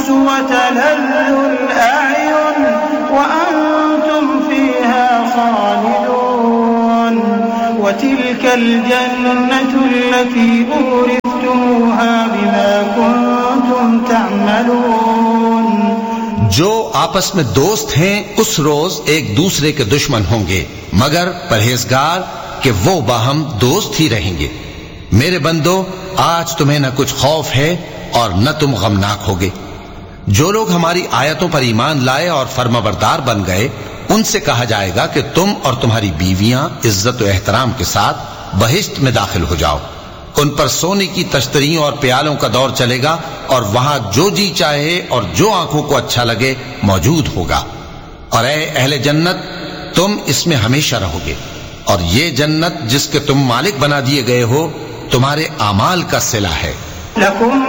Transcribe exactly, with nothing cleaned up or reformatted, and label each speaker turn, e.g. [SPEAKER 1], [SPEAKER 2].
[SPEAKER 1] वतलल्लुल अयुन व अंतुम फीहा खालिदून वतिल्कल जन्नतुल्लती उरिस्तumuहा बिमा कुंतुम तअमलून।
[SPEAKER 2] जो आपस में दोस्त हैं उस रोज एक दूसरे के दुश्मन होंगे, मगर परहेजगार कि वो बाहम दोस्त ही रहेंगे। मेरे बंदो, आज तुम्हें न कुछ खौफ है और न तुम गमनाक होगे। जो लोग हमारी आयतों पर ईमान लाए और फर्माबरदार बन गए, उनसे कहा जाएगा कि तुम और तुम्हारी बीवियां इज्जत और एहतराम के साथ बहिश्त में दाखिल हो जाओ। उन पर सोने की तश्तरियों और प्यालों का दौर चलेगा और वहां जो जी चाहे और जो आंखों को अच्छा लगे मौजूद होगा। और ऐ अहले जन्नत, तुम इसमें हमेशा रहोगे और ये जन्नत जिसके तुम मालिक बना दिए गए हो, तुम्हारे आमाल का सिला है।